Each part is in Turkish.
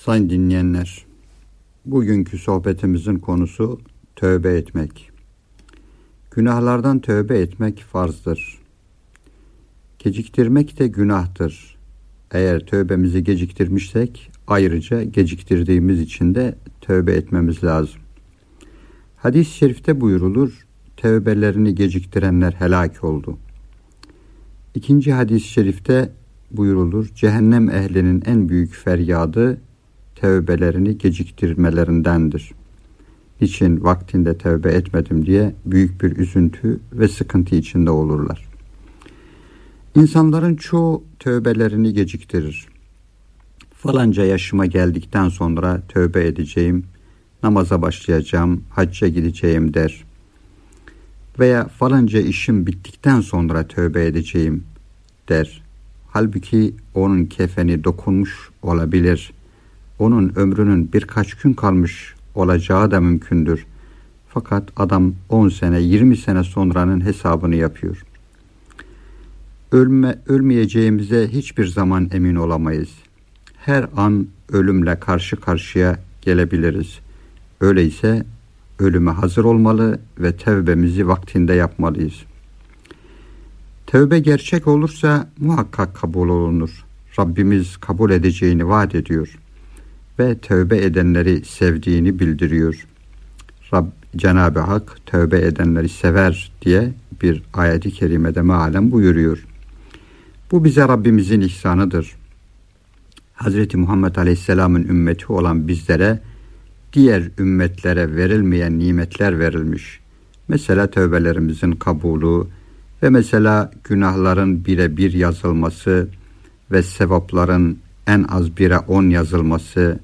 Sayın dinleyenler, bugünkü sohbetimizin konusu tövbe etmek. Günahlardan tövbe etmek farzdır. Geciktirmek de günahtır. Eğer tövbemizi geciktirmişsek, ayrıca geciktirdiğimiz için de tövbe etmemiz lazım. Hadis-i şerifte buyrulur, tövbelerini geciktirenler helak oldu. İkinci hadis-i şerifte buyrulur, cehennem ehlinin en büyük feryadı tövbelerini geciktirmelerindendir. Niçin vaktinde tövbe etmedim diye büyük bir üzüntü ve sıkıntı içinde olurlar. İnsanların çoğu tövbelerini geciktirir. Falanca yaşıma geldikten sonra tövbe edeceğim, namaza başlayacağım, hacca gideceğim der. Veya falanca işim bittikten sonra tövbe edeceğim der. Halbuki onun kefeni dokunmuş olabilir. Onun ömrünün birkaç gün kalmış olacağı da mümkündür. Fakat adam 10 sene, 20 sene sonranın hesabını yapıyor. Ölmeyeceğimize hiçbir zaman emin olamayız. Her an ölümle karşı karşıya gelebiliriz. Öyleyse ölüme hazır olmalı ve tevbemizi vaktinde yapmalıyız. Tevbe gerçek olursa muhakkak kabul olunur. Rabbimiz kabul edeceğini vaat ediyor ve tövbe edenleri sevdiğini bildiriyor. Cenab-ı Hak tövbe edenleri sever diye bir ayet-i kerimede mealen buyuruyor. Bu bize Rabbimizin ihsanıdır. Hz. Muhammed Aleyhisselam'ın ümmeti olan bizlere diğer ümmetlere verilmeyen nimetler verilmiş. Mesela tövbelerimizin kabulü ve mesela günahların 1'e 1 yazılması ve sevapların en az 1'e 10 yazılması.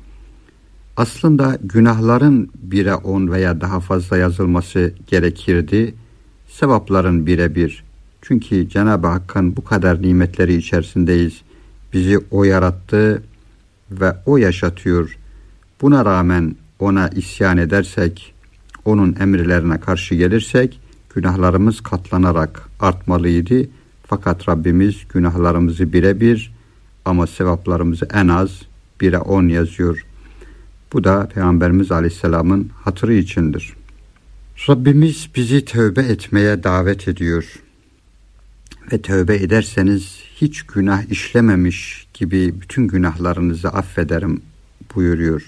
Aslında günahların 1'e 10 veya daha fazla yazılması gerekirdi. Sevapların 1'e 1. Çünkü Cenab-ı Hakk'ın bu kadar nimetleri içerisindeyiz. Bizi O yarattı ve O yaşatıyor. Buna rağmen O'na isyan edersek, O'nun emirlerine karşı gelirsek, günahlarımız katlanarak artmalıydı. Fakat Rabbimiz günahlarımızı 1'e 1 ama sevaplarımızı en az 1'e 10 yazıyor. Bu da Peygamberimiz Aleyhisselam'ın hatırı içindir. Rabbimiz bizi tövbe etmeye davet ediyor. Ve tövbe ederseniz hiç günah işlememiş gibi bütün günahlarınızı affederim buyuruyor.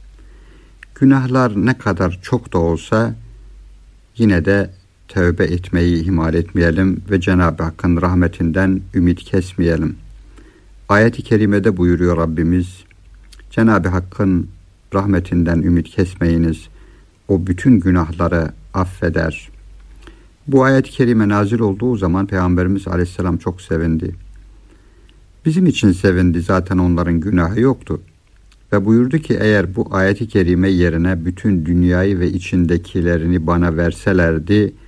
Günahlar ne kadar çok da olsa yine de tövbe etmeyi ihmal etmeyelim ve Cenab-ı Hakk'ın rahmetinden ümit kesmeyelim. Ayet-i kerimede buyuruyor Rabbimiz, Cenab-ı Hakk'ın rahmetinden ümit kesmeyiniz, O bütün günahları affeder. Bu ayet-i kerime nazil olduğu zaman Peygamberimiz Aleyhisselam çok sevindi. Bizim için sevindi, zaten onların günahı yoktu. Ve buyurdu ki eğer bu ayet-i kerime yerine bütün dünyayı ve içindekilerini bana verselerdi,